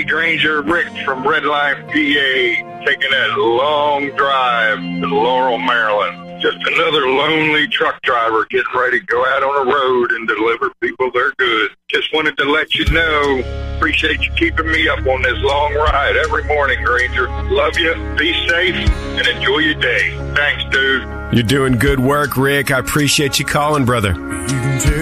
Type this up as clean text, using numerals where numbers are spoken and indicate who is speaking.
Speaker 1: Hey, Granger, Rick from Red Line, PA, taking that long drive to Laurel, Maryland. Just another lonely truck driver getting ready to go out on the road and deliver people their goods. Just wanted to let you know, appreciate you keeping me up on this long ride every morning, Granger. Love you, be safe, and enjoy your day. Thanks, dude.
Speaker 2: You're doing good work, Rick. I appreciate you calling, brother.